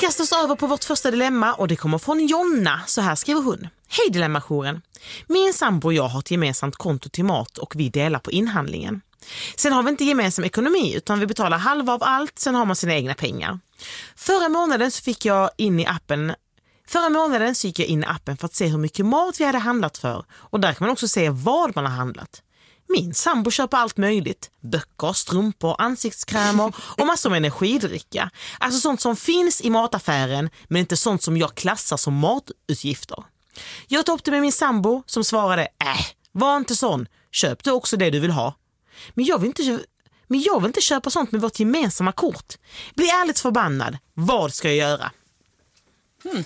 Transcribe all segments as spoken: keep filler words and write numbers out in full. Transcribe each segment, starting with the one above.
kastar oss över på vårt första dilemma och det kommer från Jonna. Så här skriver hon. Hej dilemmajouren. Min sambo och jag har ett gemensamt konto till mat och vi delar på inhandlingen. Sen har vi inte gemensam ekonomi utan vi betalar halva av allt, sen har man sina egna pengar. Förra månaden så fick jag in i appen Förra månaden så gick jag in i appen för att se hur mycket mat vi hade handlat för och där kan man också se vad man har handlat. Min sambo köper allt möjligt. Böcker, strumpor, ansiktskrämer och massor med energidricka. Alltså sånt som finns i mataffären men inte sånt som jag klassar som matutgifter. Jag tog upp det med min sambo som svarade Äh, var inte sån. Köp du också det du vill ha. Men jag vill inte, men jag vill inte köpa sånt med vårt gemensamma kort. Bli ärligt förbannad. Vad ska jag göra? Hmm.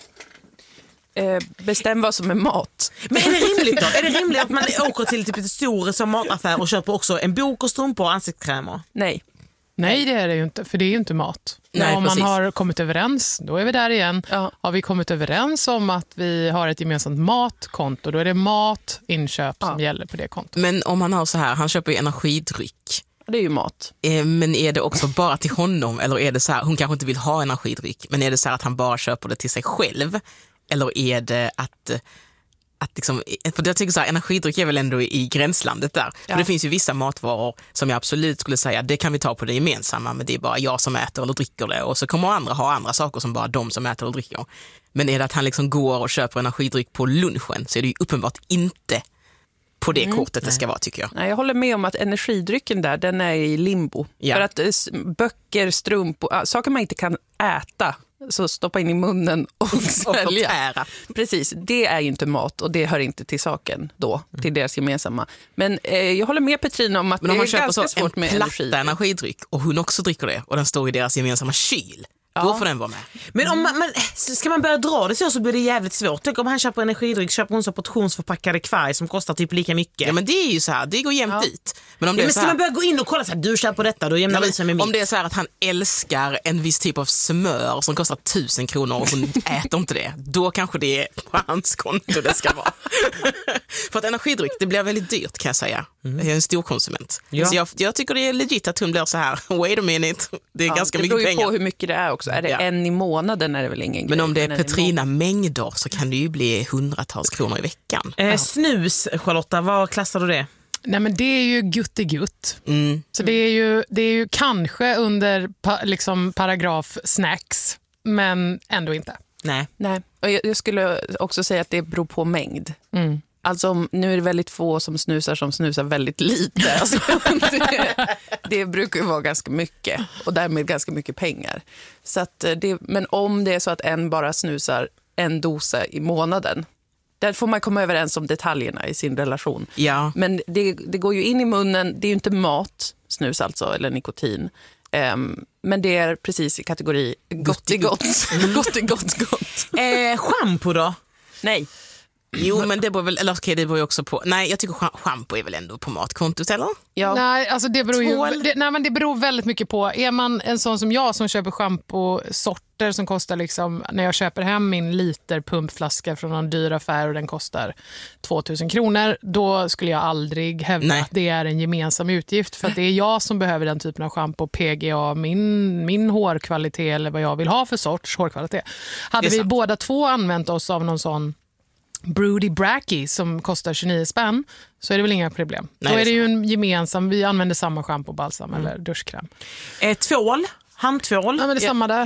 Eh, bestäm vad som är mat. Men är det rimligt då? Är det rimligt att man åker till typ ett stor som mataffär och köper också en bok och strumpor och ansiktskrämer? Nej. Nej, det är det ju inte, för det är ju inte mat. Nej, om precis. man har kommit överens, då är vi där igen. Ja. Har vi kommit överens om att vi har ett gemensamt matkonto, då är det mat, inköp som Ja. gäller på det kontot. Men om han har så här, han köper ju energidryck. Det är ju mat. Eh, men är det också bara till honom eller är det så här, hon kanske inte vill ha energidryck, men är det så här att han bara köper det till sig själv? Eller är det att, att liksom, för jag tycker så här, energidryck är väl ändå i gränslandet där. Ja. För det finns ju vissa matvaror som jag absolut skulle säga, det kan vi ta på det gemensamma, men det är bara jag som äter eller dricker det. Och så kommer andra ha andra saker som bara de som äter eller dricker. Men är det att han liksom går och köper energidryck på lunchen så är det ju uppenbart inte på det Mm. kortet det ska vara, tycker jag. Nej, jag håller med om att energidrycken där, den är i limbo. Ja. För att eh, s- böcker, strumpor, ah, saker man inte kan äta, så stoppa in i munnen och Och svälja. förtära. Precis, det är ju inte mat och det hör inte till saken då, till deras gemensamma. Men eh, jag håller med Petrina om att Men om det man är köper ganska så en svårt med platta energi. energidryck och hon också dricker det och den står i deras gemensamma kyl, då Ja. får den vara med. Men om man, man, ska man börja dra det så så blir det jävligt svårt. Tänk om han köper energidryck, köper hon så portionsförpackade kvarg som kostar typ lika mycket. Ja, men det är ju så här, det går jämnt Ja. dit. Men om det Ja, är men så ska här, man börja gå in och kolla så här, du köper detta, då jämnar Ja, det sig med mitt. om det är så här att han älskar en viss typ av smör som kostar tusen kronor och hon äter inte det, då kanske det är på hans konto det ska vara. För att energidryck, det blir väldigt dyrt kan jag säga. Jag är en stor konsument. Ja. Så jag, jag tycker det är legit att hon blir så här, wait a minute, det är Ja, ganska det mycket beror ju pengar. på hur mycket det är också. Är det Ja. en i månaden är det väl ingen Men grej. om det är Men en i Petrina mängder så kan det ju bli hundratals kronor i veckan. Eh, snus, Charlotta, vad klassar du det? Nej, men det är ju guttigutt. Mm. Så det är ju, det är ju kanske under pa, liksom paragraf snacks, men ändå inte. Nej. Nej, och jag, jag skulle också säga att det beror på mängd. Mm. Alltså om- nu är det väldigt få som snusar som snusar väldigt lite. Alltså, det, det brukar ju vara ganska mycket och därmed ganska mycket pengar. Så att det, men om det är så att en bara snusar en dosa i månaden, där får man komma överens om detaljerna i sin relation. Ja. Men det, det går ju in i munnen, det är ju inte mat, snus alltså, eller nikotin. Ehm, men det är precis i kategori gott i gott. Gott i gott gott. Eh, shampoo då? Nej. Jo, men det beror väl, eller okej, det beror ju också på, nej jag tycker scha- shampoo är väl ändå på matkontot, eller? Ja. Nej, alltså det beror ju, Tvål. det, nej, men det beror väldigt mycket på. Är man en sån som jag som köper shampoo-sorter som kostar liksom, när jag köper hem min liter pumpflaska från en dyr affär och den kostar tvåtusen kronor, då skulle jag aldrig hävda Nej. att det är en gemensam utgift, för att det är jag som behöver den typen av shampoo, P G A, min, min hårkvalitet eller vad jag vill ha för sorts hårkvalitet. Hade Det är vi sant. båda två använt oss av någon sån Broody Bracky som kostar tjugonio spänn, så är det väl inga problem. Nej, Då det är är det ju en gemensam, vi använder samma shampoo, balsam eller duschkräm. Eh, tvål, handtvål. Ja, men det är samma där.